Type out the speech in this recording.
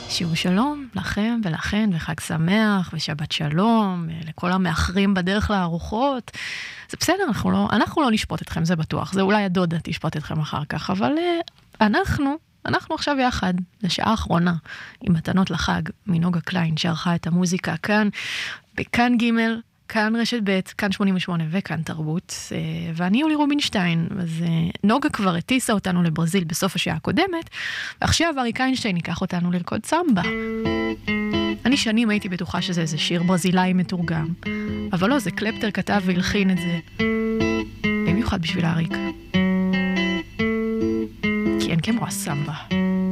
שיעור שלום לכם ולכן, וחג שמח ושבת שלום לכל המאחרים בדרך לארוחות. זה בסדר, אנחנו לא נשפוט אתכם, זה בטוח. זה אולי הדודה תשפוט אתכם אחר כך, אבל אנחנו עכשיו יחד, לשעה האחרונה, עם מתנות לחג, מנוגה קליין, שערכה את המוזיקה כאן, בכאן ג', כאן רשת ב', כאן 88 וכאן תרבות, ואני יולי רובינשטיין. אז נוגה כבר הטיסה אותנו לברזיל בסוף השעה הקודמת, ועכשיו אריק איינשטיין ייקח אותנו לרקוד סמבה. אני שנים הייתי בטוחה שזה איזה שיר ברזילאי מתורגם, אבל לא, זה קלפטר כתב והלחין את זה, במיוחד בשביל אריק. כי אין כמו הסמבה.